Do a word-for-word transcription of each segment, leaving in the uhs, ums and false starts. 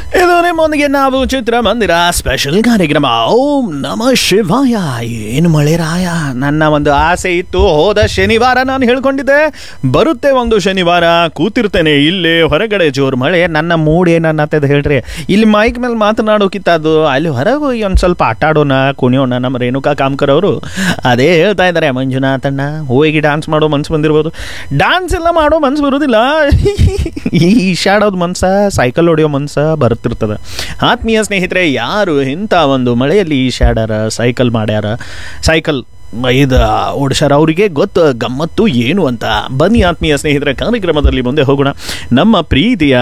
ಇದು ನಿಮ್ಮೊಂದಿಗೆ ನಾವು ಚಿತ್ರಮಂದಿರ ಸ್ಪೆಷಲ್ ಕಾರ್ಯಕ್ರಮ. ಓಂ ನಮ ಶಿವಾಯ. ಏನು ಮಳೆ ರಾಯ, ನನ್ನ ಒಂದು ಆಸೆ ಇತ್ತು. ಹೋದ ಶನಿವಾರ ನಾನು ಹೇಳ್ಕೊಂಡಿದ್ದೆ ಬರುತ್ತೆ ಒಂದು ಶನಿವಾರ, ಕೂತಿರ್ತೇನೆ ಇಲ್ಲೇ ಹೊರಗಡೆ ಜೋರು ಮಳೆ. ನನ್ನ ಮೂಡ್ ಏನನ್ನತ್ತದ ಹೇಳ್ರಿ, ಇಲ್ಲಿ ಮೈಕ್ ಮೇಲೆ ಮಾತನಾಡೋಕಿತ್ತದು, ಅಲ್ಲಿ ಹೊರಗೆ ಹೋಗಿ ಒಂದು ಸ್ವಲ್ಪ ಆಟ ಆಡೋಣ, ಕುಣಿಯೋಣ. ನಮ್ಮ ರೇಣುಕಾ ಕಾಮ್ಕರ್ ಅವರು ಅದೇ ಹೇಳ್ತಾ ಇದ್ದಾರೆ, ಮಂಜುನಾಥಣ್ಣ ಹೋಗಿ ಡಾನ್ಸ್ ಮಾಡೋ ಮನ್ಸು ಬಂದಿರ್ಬೋದು. ಡಾನ್ಸ್ ಎಲ್ಲ ಮಾಡೋ ಮನ್ಸು ಬರೋದಿಲ್ಲ, ಈ ಈಶಾಡೋದು ಮನ್ಸ, ಸೈಕಲ್ ಹೊಡೆಯೋ ಮನ್ಸ ಬರುತ್ತಿರ್ತದೆ. ಆತ್ಮೀಯ ಸ್ನೇಹಿತರೆ, ಯಾರು ಇಂಥ ಒಂದು ಮಳೆಯಲ್ಲಿ ಈಶಾಡ್ಯಾರ, ಸೈಕಲ್ ಮಾಡ್ಯಾರ, ಸೈಕಲ್ ಇದು ಓಡಿಸ್ಯಾರ, ಅವರಿಗೆ ಗೊತ್ತು ಗಮ್ಮತ್ತು ಏನು ಅಂತ. ಬನ್ನಿ ಆತ್ಮೀಯ ಸ್ನೇಹಿತರೆ, ಕಾರ್ಯಕ್ರಮದಲ್ಲಿ ಮುಂದೆ ಹೋಗೋಣ. ನಮ್ಮ ಪ್ರೀತಿಯ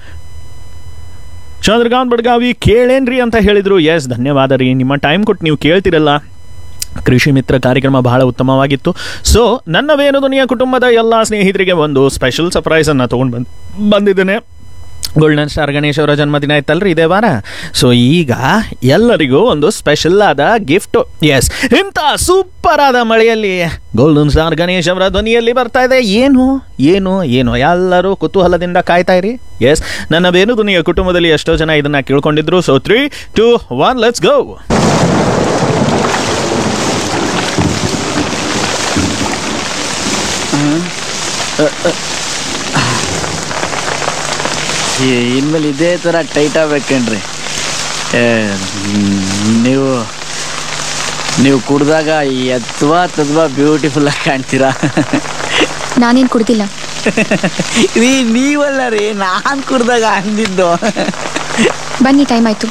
ಚಂದ್ರಕಾಂತ್ ಬಡ್ಗಾವಿ ಕೇಳೇನ್ರಿ ಅಂತ ಹೇಳಿದರು. ಎಸ್, ಧನ್ಯವಾದ ರೀ, ನಿಮ್ಮ ಟೈಮ್ ಕೊಟ್ಟು ನೀವು ಕೇಳ್ತಿರಲ್ಲ. ಕೃಷಿ ಮಿತ್ರ ಕಾರ್ಯಕ್ರಮ ಬಹಳ ಉತ್ತಮವಾಗಿತ್ತು. ಸೊ ನನ್ನ ವೇಣುಧ್ವನಿಯ ಕುಟುಂಬದ ಎಲ್ಲ ಸ್ನೇಹಿತರಿಗೆ ಒಂದು ಸ್ಪೆಷಲ್ ಸರ್ಪ್ರೈಸನ್ನು ತೊಗೊಂಡು ಬಂದು ಬಂದಿದ್ದೇನೆ. ಗೋಲ್ಡನ್ ಸ್ಟಾರ್ ಗಣೇಶ್ ಅವರ ಜನ್ಮದಿನ ಇತ್ತಲ್ರಿ ಇದೇ ವಾರ. ಸೊ ಈಗ ಎಲ್ಲರಿಗೂ ಒಂದು ಸ್ಪೆಷಲ್ ಆದ ಗಿಫ್ಟ್. ಎಸ್, ಇಂಥ ಸೂಪರ್ ಆದ ಮಳೆಯಲ್ಲಿ ಗೋಲ್ಡನ್ ಸ್ಟಾರ್ ಗಣೇಶ್ ಅವರ ಧ್ವನಿಯಲ್ಲಿ ಬರ್ತಾ ಇದೆ. ಏನು ಏನು ಏನು ಎಲ್ಲರೂ ಕುತೂಹಲದಿಂದ ಕಾಯ್ತಾ ಇರಿ. ಎಸ್, ನನ್ನ ವೇಣುಧ್ವನಿಯ ಕುಟುಂಬದಲ್ಲಿ ಎಷ್ಟೋ ಜನ ಇದನ್ನ ಕೇಳ್ಕೊಂಡಿದ್ರು. So three two one let's go. ಇನ್ಮೇಲೆ ಇದೇ ಥರ ಟೈಟ್ ಆಗ್ಬೇಕೇನ್ರಿ. ನೀವು ನೀವು ಕುಡ್ದಾಗ ಎತ್ವಾ ತದ್ವಾ ಬ್ಯೂಟಿಫುಲ್ ಆಗಿ ಕಾಣ್ತೀರಾ. ನಾನೇನು ಕುಡ್ದಿಲ್ಲ ರೀ, ನೀವಲ್ಲ ರೀ, ನಾನು ಕುಡ್ದಾಗ ಅಂದಿದ್ದು. ಬನ್ನಿ, ಟೈಮ್ ಆಯ್ತು.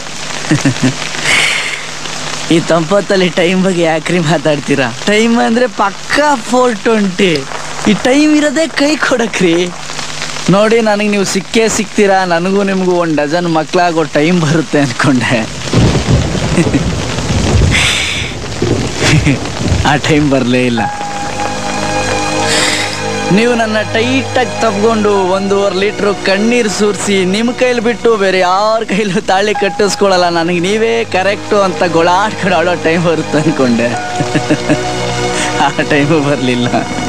ಈ ತಂಪತ್ತಲ್ಲಿ ಟೈಮ್ ಬಗ್ಗೆ ಯಾಕ್ರಿ ಮಾತಾಡ್ತೀರಾ? ಟೈಮ್ ಅಂದರೆ ಪಕ್ಕಾ ಫೋರ್ ಟ್ವೆಂಟಿ. ಈ ಟೈಮ್ ಇರೋದೇ ಕೈ ಕೊಡಕ್ರಿ. ನೋಡಿ, ನನಗೆ ನೀವು ಸಿಕ್ಕೇ ಸಿಗ್ತೀರಾ. ನನಗೂ ನಿಮಗೂ ಒಂದು ಡಜನ್ ಮಕ್ಕಳಾಗೋ ಟೈಮ್ ಬರುತ್ತೆ ಅಂದ್ಕೊಂಡೆ. ಆ ಟೈಮ್ ಬರಲೇ ಇಲ್ಲ. ನೀವು ನನ್ನ ಟೈಟಾಗಿ ತಪ್ಕೊಂಡು ಒಂದೂವರೆ ಲೀಟ್ರು ಕಣ್ಣೀರು ಸುರಿಸಿ ನಿಮ್ಮ ಕೈಲಿ ಬಿಟ್ಟು ಬೇರೆ ಯಾರ ಕೈಲೂ ತಾಳಿ ಕಟ್ಟಿಸ್ಕೊಳ್ಳಲ್ಲ, ನನಗೆ ನೀವೇ ಕರೆಕ್ಟು ಅಂತ ಗೊಳಾಡ್ಕೊಂಡು ಆಡೋ ಟೈಮ್ ಬರುತ್ತೆ ಅಂದ್ಕೊಂಡೆ. ಆ ಟೈಮು ಬರಲಿಲ್ಲ.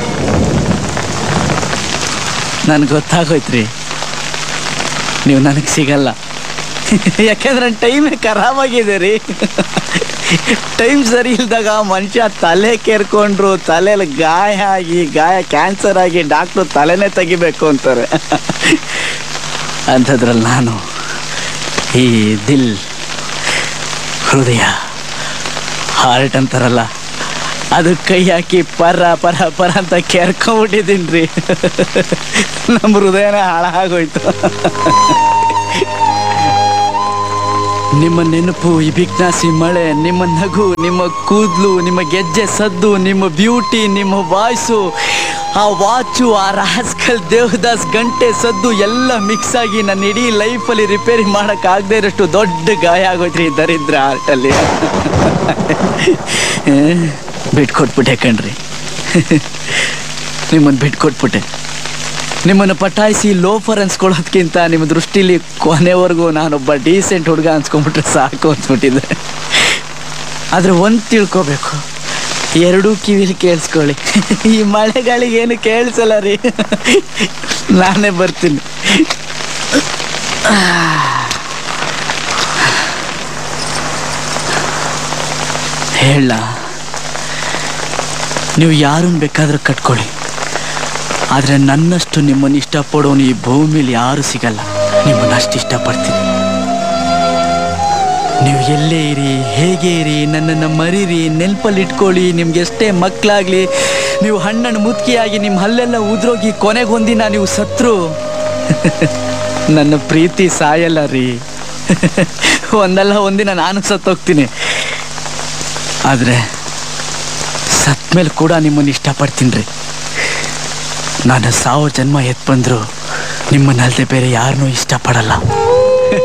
ನನಗೆ ಗೊತ್ತಾಗೋಯ್ತ್ರಿ, ನೀವು ನನಗೆ ಸಿಗಲ್ಲ. ಯಾಕೆಂದ್ರೆ ನನ್ನ ಟೈಮೇ ಖರಾಬಾಗಿದೆ ರೀ. ಟೈಮ್ ಸರಿ ಇಲ್ದಾಗ ಮನುಷ್ಯ ತಲೆ ಕೇರ್ಕೊಂಡ್ರು, ತಲೆಯಲ್ಲಿ ಗಾಯ ಆಗಿ, ಗಾಯ ಕ್ಯಾನ್ಸರ್ ಆಗಿ ಡಾಕ್ಟ್ರು ತಲೆನೇ ತೆಗಿಬೇಕು ಅಂತಾರೆ. ಅಂಥದ್ರಲ್ಲಿ ನಾನು ಈ ದಿಲ್, ಹೃದಯ, ಹಾರ್ಟ್ ಅಂತಾರಲ್ಲ, ಅದು ಕೈ ಹಾಕಿ ಪರ ಪರ ಪರ ಅಂತ ಕೆರ್ಕೊಂಬಿಟ್ಟಿದ್ದೀನಿ ರೀ. ನಮ್ಮ ಹೃದಯನೇ ಹಾಳಾಗೋಯ್ತು. ನಿಮ್ಮ ನೆನಪು, ಈ ಬಿಕ್ನಾಸಿ ಮಳೆ, ನಿಮ್ಮ ನಗು, ನಿಮ್ಮ ಕೂದಲು, ನಿಮ್ಮ ಗೆಜ್ಜೆ ಸದ್ದು, ನಿಮ್ಮ ಬ್ಯೂಟಿ, ನಿಮ್ಮ ವಾಯ್ಸು, ಆ ವಾಚು, ಆ ರಾಸ್ಕಲ್ ದೇವದಾಸ್ ಗಂಟೆ ಸದ್ದು ಎಲ್ಲ ಮಿಕ್ಸ್ ಆಗಿ ನನ್ನ ಇಡೀ ಲೈಫಲ್ಲಿ ರಿಪೇರಿ ಮಾಡೋಕ್ಕಾಗದೇ ಇರೋಷ್ಟು ದೊಡ್ಡ ಗಾಯ ಆಗೋಯ್ತ್ರಿ ದರಿದ್ರ ಆರ್ಟಲ್ಲಿ. ಬಿಟ್ಕೊಟ್ಬಿಟ್ಟೆ ಕಣ್ರಿ, ನಿಮ್ಮನ್ನು ಬಿಟ್ಕೊಟ್ಬಿಟ್ಟೆ. ನಿಮ್ಮನ್ನು ಪಟಾಯಿಸಿ ಲೋಫರ್ ಅನ್ಸ್ಕೊಳ್ಳೋದಕ್ಕಿಂತ ನಿಮ್ಮ ದೃಷ್ಟಿಲಿ ಕೊನೆವರೆಗೂ ನಾನೊಬ್ಬ ಡೀಸೆಂಟ್ ಹುಡುಗ ಅನ್ಸ್ಕೊಂಡ್ಬಿಟ್ರೆ ಸಾಕು ಅನ್ಸ್ಬಿಟ್ಟಿದ್ದೆ. ಆದರೆ ಒಂದು ತಿಳ್ಕೊಬೇಕು, ಎರಡೂ ಕಿವಿಲಿ ಕೇಳಿಸ್ಕೊಳ್ಳಿ. ಈ ಮಳೆಗಾಳಿಗೆ ಏನು ಕೇಳಿಸಲ್ಲ ರೀ. ನಾನೇ ಬರ್ತೀನಿ. ಹೇಳ, ನೀವು ಯಾರನ್ನು ಬೇಕಾದ್ರೂ ಕಟ್ಕೊಳ್ಳಿ, ಆದರೆ ನನ್ನಷ್ಟು ನಿಮ್ಮನ್ನು ಇಷ್ಟಪಡೋನು ಈ ಭೂಮಿಲಿ ಯಾರೂ ಸಿಗಲ್ಲ. ನಿಮ್ಮನ್ನು ಅಷ್ಟು ಇಷ್ಟಪಡ್ತೀನಿ. ನೀವು ಎಲ್ಲೇ ಇರಿ, ಹೇಗೆ ಇರಿ, ನನ್ನನ್ನು ಮರೀರಿ, ನೆನಪಲ್ಲಿ ಇಟ್ಕೊಳ್ಳಿ. ನಿಮ್ಗೆ ಎಷ್ಟೇ ಮಕ್ಕಳಾಗಲಿ, ನೀವು ಹಣ್ಣನ್ನು ಮುದುಕಿಯಾಗಿ ನಿಮ್ಮ ಹಲ್ಲೆಲ್ಲ ಉದ್ರೋಗಿ ಕೊನೆಗೊಂದಿನ ನೀವು ಸತ್ರು, ನನ್ನ ಪ್ರೀತಿ ಸಾಯಲ್ಲ ರೀ. ಒಂದಲ್ಲ ಒಂದಿನ ನಾನು ಸತ್ತೋಗ್ತೀನಿ. ಆದರೆ ಸತ್ ಮೇಲೆ ಕೂಡ ನಿಮ್ಮನ್ನು ಇಷ್ಟಪಡ್ತೀನಿ ರೀ. ನಾನು ಸಾವಿರ ಜನ್ಮ ಎತ್ತು ಬಂದರೂ ನಿಮ್ಮನ್ನಲ್ದೆ ಬೇರೆ ಯಾರನ್ನೂ ಇಷ್ಟಪಡಲ್ಲ.